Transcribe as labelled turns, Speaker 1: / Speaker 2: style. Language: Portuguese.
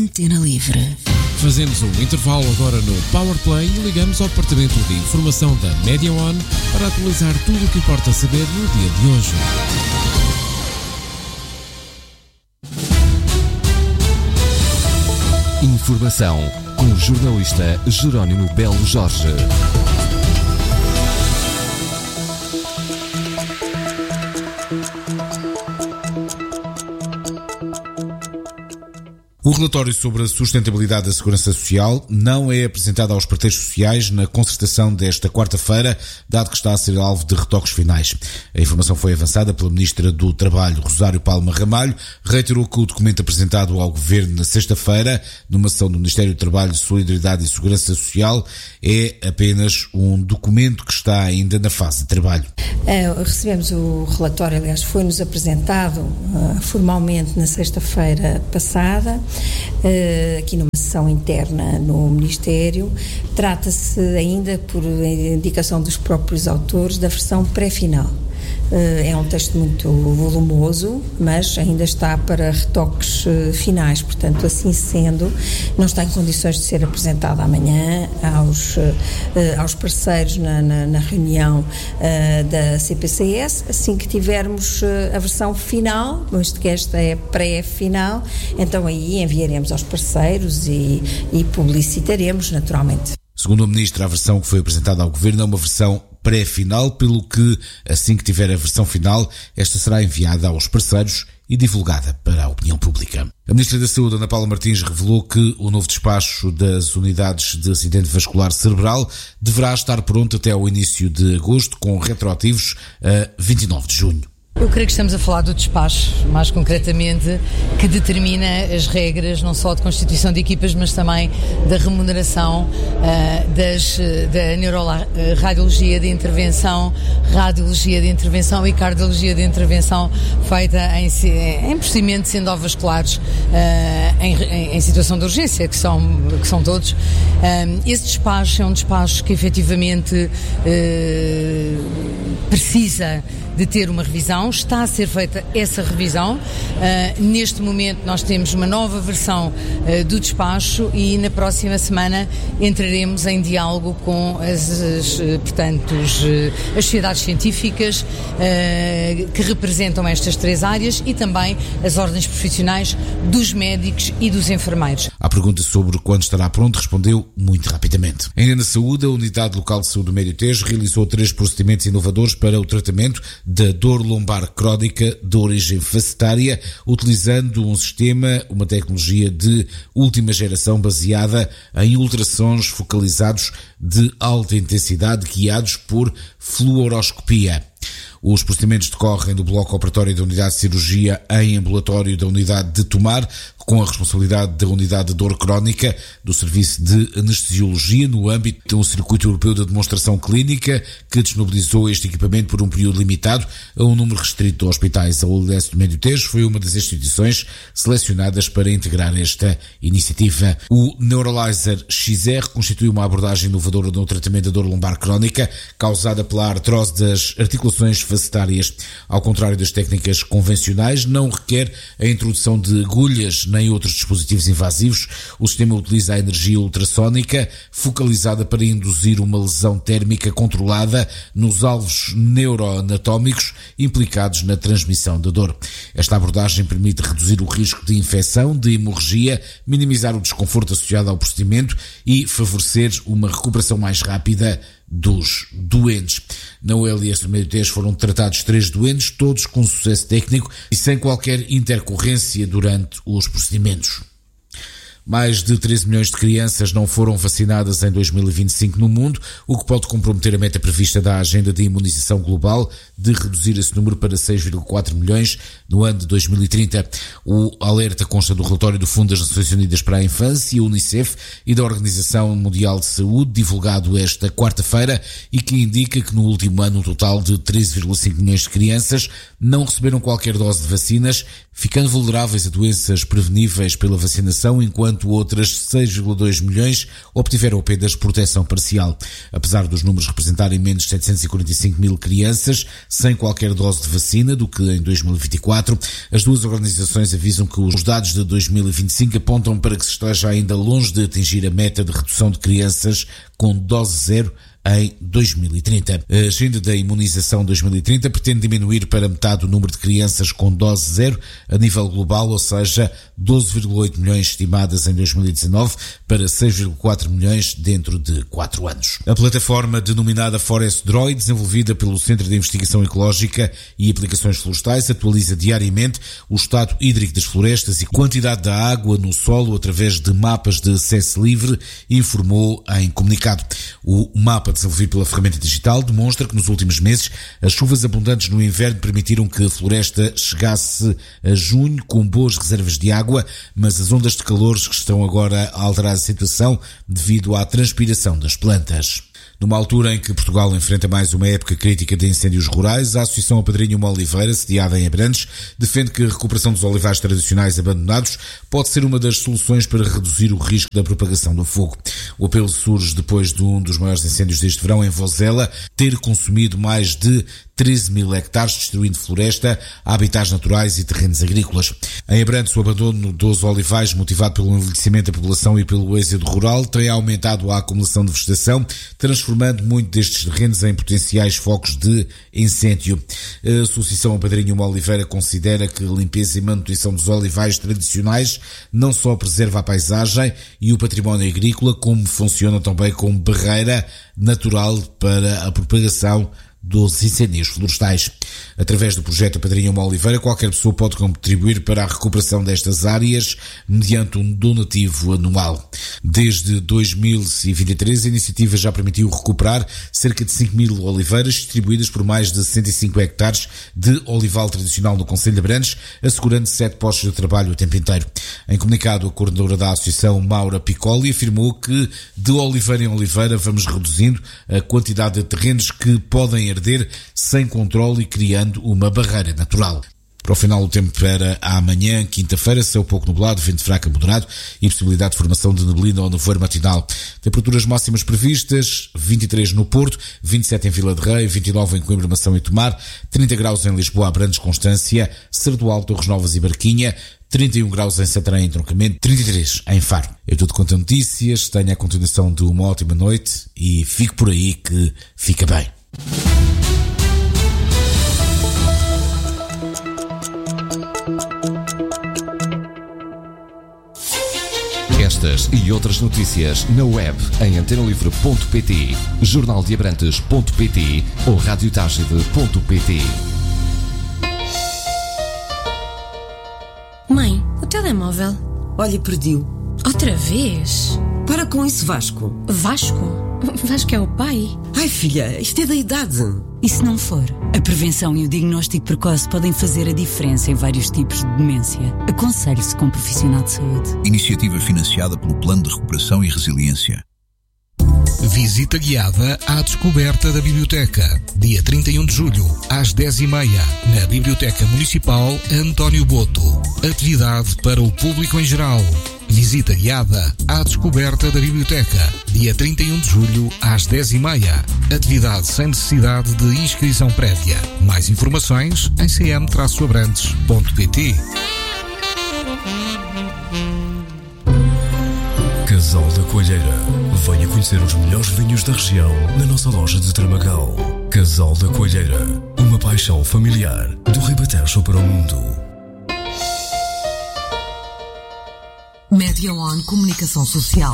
Speaker 1: Antena Livre.
Speaker 2: Fazemos um intervalo agora no Powerplay e ligamos ao departamento de informação da Media One para atualizar tudo o que importa saber no dia de hoje.
Speaker 3: Informação com o jornalista Jerónimo Belo Jorge.
Speaker 4: O relatório sobre a sustentabilidade da Segurança Social não é apresentado aos parceiros sociais na concertação desta quarta-feira, dado que está a ser alvo de retoques finais. A informação foi avançada pela Ministra do Trabalho, Rosário Palma Ramalho, reiterou que o documento apresentado ao Governo na sexta-feira, numa sessão do Ministério do Trabalho, Solidariedade e Segurança Social, é apenas um documento que está ainda na fase de trabalho.
Speaker 5: Recebemos o relatório, aliás, foi-nos apresentado formalmente na sexta-feira passada, aqui numa sessão interna no Ministério. Trata-se ainda, por indicação dos próprios autores, da versão pré-final. É um texto muito volumoso, mas ainda está para retoques finais, portanto, assim sendo, não está em condições de ser apresentado amanhã aos parceiros na reunião da CPCS. Assim que tivermos a versão final, visto que esta é pré-final, então aí enviaremos aos parceiros e publicitaremos naturalmente.
Speaker 4: Segundo a Ministra, a versão que foi apresentada ao Governo é uma versão pré-final, pelo que, assim que tiver a versão final, esta será enviada aos parceiros e divulgada para a opinião pública. A Ministra da Saúde, Ana Paula Martins, revelou que o novo despacho das unidades de acidente vascular cerebral deverá estar pronto até ao início de agosto, com retroativos a 29 de junho.
Speaker 6: Eu creio que estamos a falar do despacho, mais concretamente, que determina as regras não só de constituição de equipas, mas também da remuneração da neuroradiologia de intervenção, radiologia de intervenção e cardiologia de intervenção feita em procedimentos endovasculares em situação de urgência, que são todos. Esse despacho é um despacho que efetivamente precisa de ter uma revisão, está a ser feita essa revisão. Neste momento nós temos uma nova versão do despacho e na próxima semana entraremos em diálogo com as sociedades científicas que representam estas três áreas e também as ordens profissionais dos médicos e dos enfermeiros.
Speaker 4: À pergunta sobre quando estará pronto, respondeu muito rapidamente. Ainda na saúde, a Unidade Local de Saúde do Médio Tejo realizou 3 procedimentos inovadores para o tratamento da dor lombar crónica de origem facetária, utilizando uma tecnologia de última geração baseada em ultrassons focalizados de alta intensidade guiados por fluoroscopia. Os procedimentos decorrem do bloco operatório da Unidade de Cirurgia em ambulatório da Unidade de Tomar, com a responsabilidade da Unidade de Dor Crónica do Serviço de Anestesiologia, no âmbito de um circuito europeu de demonstração clínica que disponibilizou este equipamento por um período limitado a um número restrito de hospitais. A ULS do Médio Tejo foi uma das instituições selecionadas para integrar esta iniciativa. O Neuralizer XR constitui uma abordagem inovadora no tratamento da dor lombar crónica causada pela artrose das articulações facetárias. Ao contrário das técnicas convencionais, não requer a introdução de agulhas nem outros dispositivos invasivos. O sistema utiliza a energia ultrassónica focalizada para induzir uma lesão térmica controlada nos alvos neuroanatómicos implicados na transmissão da dor. Esta abordagem permite reduzir o risco de infecção, de hemorragia, minimizar o desconforto associado ao procedimento e favorecer uma recuperação mais rápida dos doentes. Na ULS do Médio Tejo foram tratados 3 doentes, todos com sucesso técnico e sem qualquer intercorrência durante os procedimentos. Mais de 13 milhões de crianças não foram vacinadas em 2025 no mundo, o que pode comprometer a meta prevista da Agenda de Imunização Global de reduzir esse número para 6,4 milhões no ano de 2030. O alerta consta do relatório do Fundo das Nações Unidas para a Infância, Unicef, e da Organização Mundial de Saúde, divulgado esta quarta-feira, e que indica que no último ano um total de 13,5 milhões de crianças não receberam qualquer dose de vacinas, ficando vulneráveis a doenças preveníveis pela vacinação, enquanto enquanto outras 6,2 milhões obtiveram apenas proteção parcial. Apesar dos números representarem menos de 745 mil crianças sem qualquer dose de vacina do que em 2024, as duas organizações avisam que os dados de 2025 apontam para que se esteja ainda longe de atingir a meta de redução de crianças com dose zero em 2030. A agenda da imunização 2030 pretende diminuir para metade o número de crianças com dose zero a nível global, ou seja, 12,8 milhões estimadas em 2019 para 6,4 milhões dentro de 4 anos. A plataforma denominada Forest Droid, desenvolvida pelo Centro de Investigação Ecológica e Aplicações Florestais, atualiza diariamente o estado hídrico das florestas e quantidade da água no solo através de mapas de acesso livre, informou em comunicado. O mapa desenvolvido pela ferramenta digital demonstra que nos últimos meses as chuvas abundantes no inverno permitiram que a floresta chegasse a junho com boas reservas de água, mas as ondas de calor estão agora a alterar a situação devido à transpiração das plantas. Numa altura em que Portugal enfrenta mais uma época crítica de incêndios rurais, a Associação Apadrinha uma Oliveira, sediada em Abrantes, defende que a recuperação dos olivais tradicionais abandonados pode ser uma das soluções para reduzir o risco da propagação do fogo. O apelo surge depois de um dos maiores incêndios deste verão em Vozela ter consumido mais de 13 mil hectares, destruindo floresta, habitats naturais e terrenos agrícolas. Em Abrantes, o abandono dos olivais, motivado pelo envelhecimento da população e pelo êxodo rural, tem aumentado a acumulação de vegetação, transformando muito destes terrenos em potenciais focos de incêndio. A Associação Apadrinha uma Oliveira considera que a limpeza e manutenção dos olivais tradicionais não só preserva a paisagem e o património agrícola, como funciona também como barreira natural para a propagação dos incêndios florestais. Através do projeto Apadrinha uma Oliveira, qualquer pessoa pode contribuir para a recuperação destas áreas mediante um donativo anual. Desde 2023, a iniciativa já permitiu recuperar cerca de 5 mil oliveiras distribuídas por mais de 65 hectares de olival tradicional no concelho de Abrantes, assegurando 7 postos de trabalho o tempo inteiro. Em comunicado, a coordenadora da associação, Maura Piccoli, afirmou que de oliveira em oliveira vamos reduzindo a quantidade de terrenos que podem arder sem controle e criando uma barreira natural. Para o final do tempo para amanhã, quinta-feira, céu pouco nublado, vento fraco a moderado e possibilidade de formação de neblina ou nevoeiro matinal. Temperaturas máximas previstas, 23 no Porto, 27 em Vila de Rei, 29 em Coimbra, Mação e Tomar, 30 graus em Lisboa, Abrantes, Constância, Sardual, Torres Novas e Barquinha, 31 graus em Santarém, Entroncamento, 33 em Faro. É tudo quanto a notícias, tenha a continuação de uma ótima noite e fique por aí que fica bem.
Speaker 3: Estas e outras notícias na web em antenalivre.pt, jornaldeabrantes.pt ou radiotagide.pt.
Speaker 1: Mãe, o telemóvel.
Speaker 7: Olha, perdi-o.
Speaker 1: Outra vez?
Speaker 7: Para com isso, Vasco.
Speaker 1: Vasco? Vasco é o pai?
Speaker 7: Ai, filha, isto é da idade.
Speaker 8: E se não for? A prevenção e o diagnóstico precoce podem fazer a diferença em vários tipos de demência. Aconselhe-se com um profissional de saúde. Iniciativa financiada pelo Plano de Recuperação e Resiliência.
Speaker 9: Visita guiada à descoberta da biblioteca. Dia 31 de julho, às 10h30, na Biblioteca Municipal António Boto. Atividade para o público em geral. Visita guiada à descoberta da biblioteca. Dia 31 de julho, às 10h30. Atividade sem necessidade de inscrição prévia. Mais informações em cm-abrantes.pt.
Speaker 10: Casal da Coalheira. Venha conhecer os melhores vinhos da região na nossa loja de Tramagal. Casal da Coalheira. Uma paixão familiar do Ribatejo para o mundo.
Speaker 11: Media One Comunicação Social.